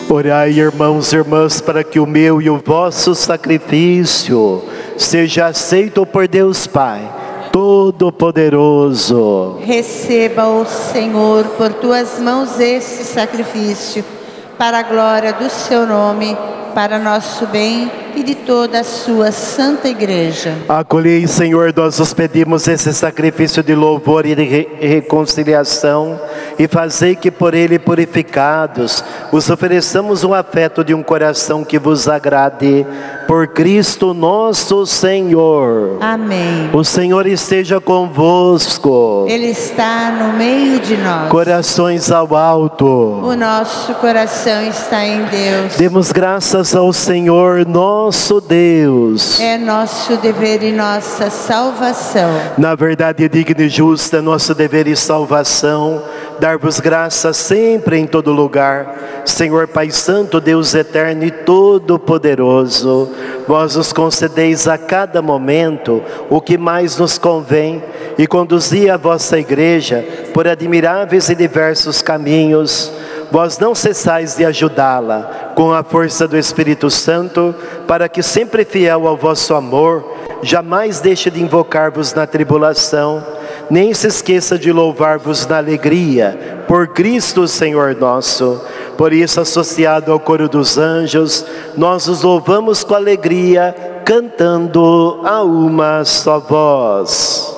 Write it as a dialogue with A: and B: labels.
A: Orai, irmãos e irmãs, para que o meu e o vosso sacrifício seja aceito por Deus Pai Todo-Poderoso.
B: Receba, ó Senhor, por tuas mãos este sacrifício, para a glória do seu nome, para nosso bem e de toda a sua santa igreja.
A: Acolhei, Senhor, nós os pedimos esse sacrifício de louvor e de reconciliação, e fazei que por ele purificados, os ofereçamos um afeto de um coração que vos agrade, por Cristo nosso Senhor.
B: Amém.
A: O Senhor esteja convosco.
B: Ele está no meio de nós.
A: Corações ao alto.
B: O nosso coração está em Deus.
A: Demos graças ao Senhor nosso Deus.
B: É nosso dever e nossa salvação.
A: Na verdade, digna e justa, nosso dever e salvação, dar-vos graças sempre em todo lugar. Senhor Pai Santo, Deus eterno e todo-poderoso, vós nos concedeis a cada momento o que mais nos convém e conduzi a vossa igreja por admiráveis e diversos caminhos. Vós não cessais de ajudá-la com a força do Espírito Santo, para que sempre fiel ao vosso amor, jamais deixe de invocar-vos na tribulação, nem se esqueça de louvar-vos na alegria, por Cristo Senhor nosso. Por isso, associado ao coro dos anjos, nós os louvamos com alegria, cantando a uma só voz.